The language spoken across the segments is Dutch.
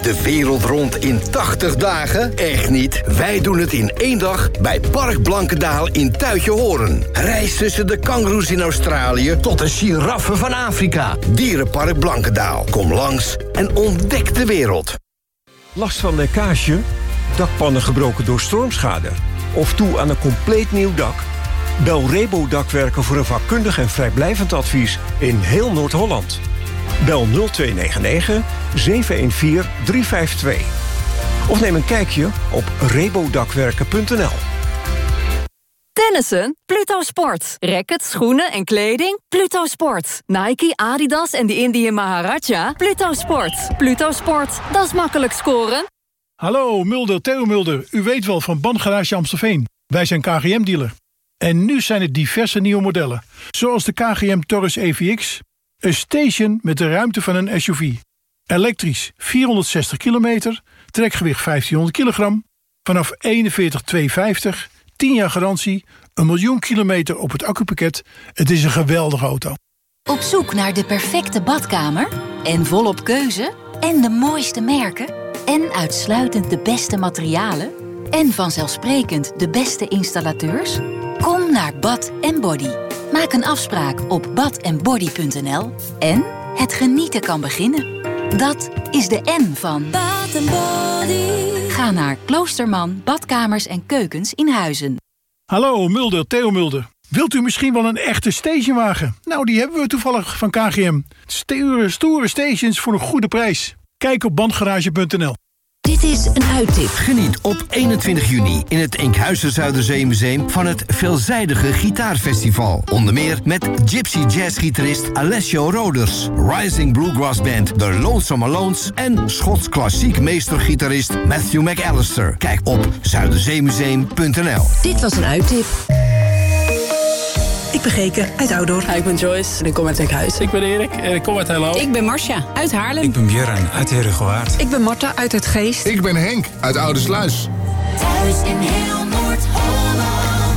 De wereld rond in 80 dagen? Echt niet. Wij doen het in 1 dag bij Park Blankendaal in Tuitjehoorn. Reis tussen de kangoeroes in Australië tot de giraffen van Afrika. Dierenpark Blankendaal. Kom langs en ontdek de wereld. Last van lekkage? Dakpannen gebroken door stormschade? Of toe aan een compleet nieuw dak? Bel Rebo Dakwerken voor een vakkundig en vrijblijvend advies in heel Noord-Holland. Bel 0299 714 352. Of neem een kijkje op rebodakwerken.nl. Tennissen? Pluto Sport. Rackets, schoenen en kleding? Pluto Sport. Nike, Adidas en de Indian Maharaja? Pluto Sport. Pluto Sport. Dat is makkelijk scoren. Hallo, Mulder, Theo Mulder. U weet wel van Bandgarage Amstelveen. Wij zijn KGM-dealer. En nu zijn er diverse nieuwe modellen. Zoals de KGM Taurus EVX. Een station met de ruimte van een SUV. Elektrisch 460 kilometer. Trekgewicht 1500 kilogram. Vanaf 41.250. 10 jaar garantie. 1 miljoen kilometer op het accupakket. Het is een geweldige auto. Op zoek naar de perfecte badkamer? En volop keuze? En de mooiste merken? En uitsluitend de beste materialen? En vanzelfsprekend de beste installateurs? Kom naar Bath & Body. Maak een afspraak op bathandbody.nl. En het genieten kan beginnen. Dat is de N van Bath & Body. Ga naar Kloosterman Badkamers en Keukens in Huizen. Hallo, Mulder, Theo Mulder. Wilt u misschien wel een echte stationwagen? Nou, die hebben we toevallig van KGM. Stoere stations voor een goede prijs. Kijk op bandgarage.nl. Dit is een uittip. Geniet op 21 juni in het Enkhuizen Zuiderzeemuseum van het veelzijdige gitaarfestival. Onder meer met Gypsy jazzgitarist Alessio Roders, Rising Bluegrass Band The Lonesome Alones en Schots klassiek meestergitarist Matthew McAllister. Kijk op zuiderzeemuseum.nl. Dit was een uittip. Ik ben Geke uit Oudorp. Hi, ik ben Joyce en ik kom uit Enkhuizen. Ik ben Erik en ik kom uit Hello. Ik ben Marcia uit Haarlem. Ik ben Björn uit Herengewaard. Ik ben Marta uit Het Geest. Ik ben Henk uit Oudersluis. Thuis in heel Noord-Holland.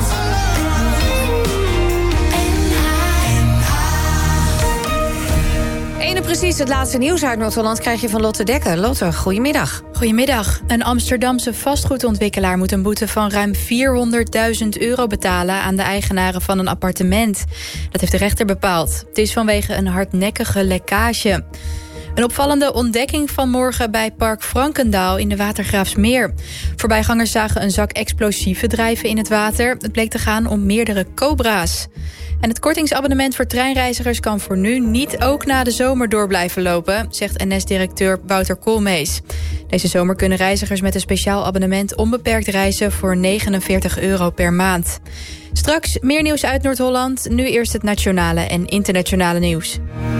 Precies, het laatste nieuws uit Noord-Holland krijg je van Lotte Dekker. Lotte, goedemiddag. Goedemiddag. Een Amsterdamse vastgoedontwikkelaar moet een boete van ruim €400.000 betalen aan de eigenaren van een appartement. Dat heeft de rechter bepaald. Het is vanwege een hardnekkige lekkage. Een opvallende ontdekking vanmorgen bij Park Frankendaal in de Watergraafsmeer. Voorbijgangers zagen een zak explosieven drijven in het water. Het bleek te gaan om meerdere cobra's. En het kortingsabonnement voor treinreizigers kan voor nu niet ook na de zomer door blijven lopen, zegt NS-directeur Wouter Koolmees. Deze zomer kunnen reizigers met een speciaal abonnement onbeperkt reizen voor €49 per maand. Straks meer nieuws uit Noord-Holland. Nu eerst het nationale en internationale nieuws.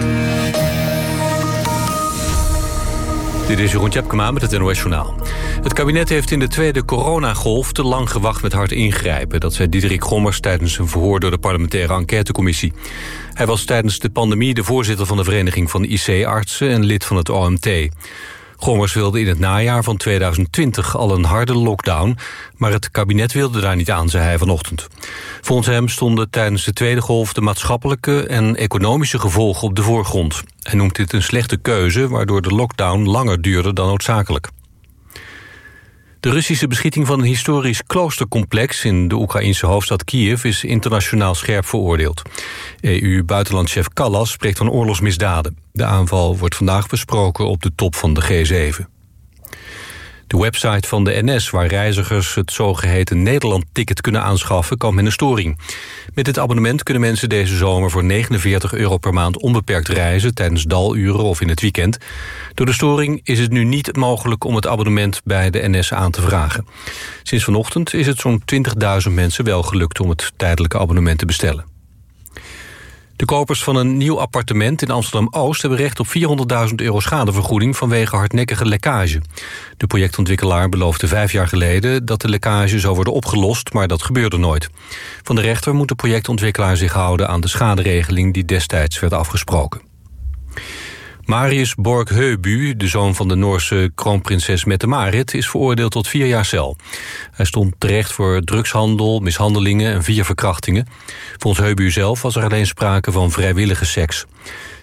Dit is Jeroen Tjepkema met het NOS Journaal. Het kabinet heeft in de tweede coronagolf te lang gewacht met hard ingrijpen. Dat zei Diederik Gommers tijdens een verhoor door de parlementaire enquêtecommissie. Hij was tijdens de pandemie de voorzitter van de Vereniging van IC-artsen en lid van het OMT. Gommers wilde in het najaar van 2020 al een harde lockdown, maar het kabinet wilde daar niet aan, zei hij vanochtend. Volgens hem stonden tijdens de tweede golf de maatschappelijke en economische gevolgen op de voorgrond. Hij noemt dit een slechte keuze, waardoor de lockdown langer duurde dan noodzakelijk. De Russische beschieting van een historisch kloostercomplex in de Oekraïnse hoofdstad Kiev is internationaal scherp veroordeeld. EU-buitenlandchef Kallas spreekt van oorlogsmisdaden. De aanval wordt vandaag besproken op de top van de G7. De website van de NS, waar reizigers het zogeheten Nederland-ticket kunnen aanschaffen, kampt met een storing. Met dit abonnement kunnen mensen deze zomer voor €49 per maand onbeperkt reizen tijdens daluren of in het weekend. Door de storing is het nu niet mogelijk om het abonnement bij de NS aan te vragen. Sinds vanochtend is het zo'n 20.000 mensen wel gelukt om het tijdelijke abonnement te bestellen. De kopers van een nieuw appartement in Amsterdam-Oost hebben recht op €400.000 schadevergoeding vanwege hardnekkige lekkage. De projectontwikkelaar beloofde 5 jaar geleden dat de lekkage zou worden opgelost, maar dat gebeurde nooit. Van de rechter moet de projectontwikkelaar zich houden aan de schaderegeling die destijds werd afgesproken. Marius Borg-Heubu, de zoon van de Noorse kroonprinses Mette-Marit, is veroordeeld tot 4 jaar cel. Hij stond terecht voor drugshandel, mishandelingen en 4 verkrachtingen. Volgens Heubu zelf was er alleen sprake van vrijwillige seks.